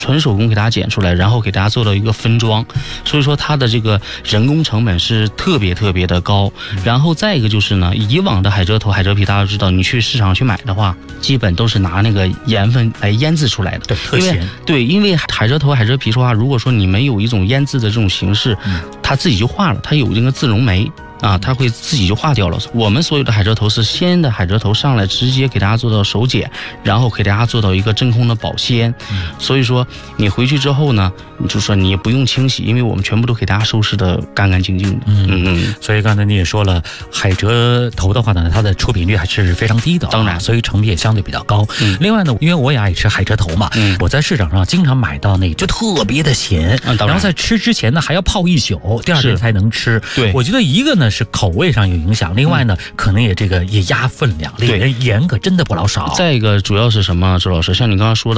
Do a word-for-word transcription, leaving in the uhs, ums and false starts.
纯手工给大家剪出来，然后给大家做到一个分装，所以说它的这个人工成本是特别特别的高。然后再一个就是呢，以往的海蜇头、海蜇皮，大家都知道，你去市场去买的话，基本都是拿那个盐分来腌制出来的， 对，特咸。 对，因为海蜇头、海蜇皮说话，如果说你没有一种腌制的这种形式， 嗯、 它自己就化了，它有这个自溶酶。啊，它会自己就化掉了。我们所有的海蜇头是鲜的海蜇头上来，直接给大家做到手剪，然后给大家做到一个真空的保鲜。嗯、所以说你回去之后呢，你就说你也不用清洗，因为我们全部都给大家收拾的干干净净的。嗯嗯嗯。 所以刚才你也说了，海蜇头的话呢，它的出品率还是非常低的、啊， 当然， 所以成本也相对比较高。嗯、另外呢，因为我也爱吃海蜇头嘛，嗯、我在市场上经常买到那就特别的咸， 嗯、 然后在吃之前呢还要泡一宿，第二天才能吃。 对， 我觉得一个呢是口味上有影响，另外呢、嗯、可能也这个也压分量，里面盐可真的不老少。 再一个主要是什么？周老师，像你刚刚说的。